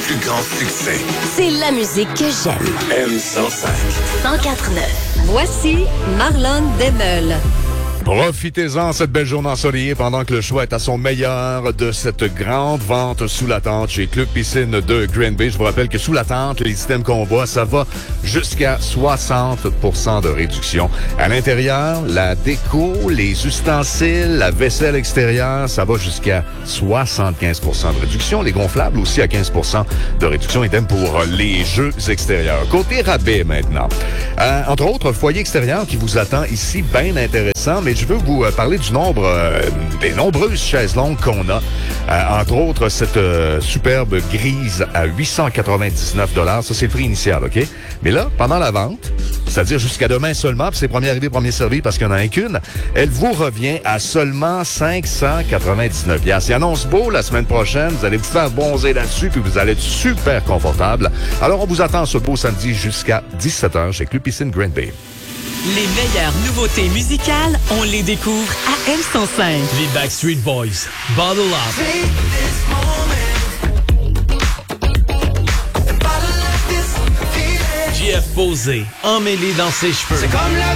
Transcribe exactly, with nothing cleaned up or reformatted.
plus grands succès. C'est la musique que j'aime. M cent cinq. cent quatre neuf. Voici Marlon Demel. Profitez-en cette belle journée ensoleillée pendant que le choix est à son meilleur de cette grande vente sous la tente chez Club Piscine de Green Bay. Je vous rappelle que sous la tente, les items qu'on voit, ça va jusqu'à soixante pour cent de réduction. À l'intérieur, la déco, les ustensiles, la vaisselle extérieure, ça va jusqu'à soixante-quinze pour cent de réduction. Les gonflables aussi à quinze pour cent de réduction. Idem pour les jeux extérieurs. Côté rabais maintenant. Euh, entre autres, foyer extérieur qui vous attend ici, bien intéressant, mais je veux vous euh, parler du nombre, euh, des nombreuses chaises longues qu'on a. Euh, entre autres, cette euh, superbe grise à huit cent quatre-vingt-dix-neuf dollars. Ça, c'est le prix initial, OK? Mais là, pendant la vente, c'est-à-dire jusqu'à demain seulement, puis c'est premier arrivé, premier servi parce qu'il n'y en a qu'une, elle vous revient à seulement cinq cent quatre-vingt-dix-neuf dollars. Il annonce beau la semaine prochaine. Vous allez vous faire bronzer là-dessus, puis vous allez être super confortable. Alors, on vous attend ce beau samedi jusqu'à dix-sept heures chez Club Piscine Green Bay. Les meilleures nouveautés musicales, on les découvre à M cent cinq. Les Backstreet Boys, Bottle Up. J F Posé, emmêlé dans ses cheveux. C'est comme la